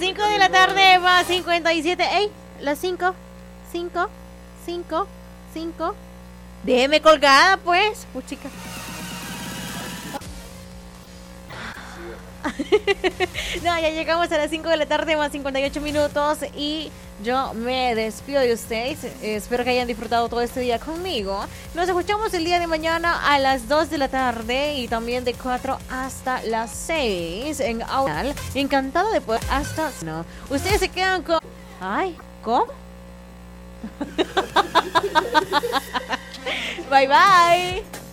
5 de la tarde más 57. ¡Ey! Las 5. 5. 5. 5. Déjeme colgada, pues. Chica. No, ya llegamos a las 5 de la tarde más 58 minutos y yo me despido de ustedes. Espero que hayan disfrutado todo este día conmigo. Nos escuchamos el día de mañana a las 2 de la tarde y también de 4 hasta las 6 en Audal. Encantada de poder hasta... No, ustedes se quedan con... Ay, ¿cómo? Bye bye.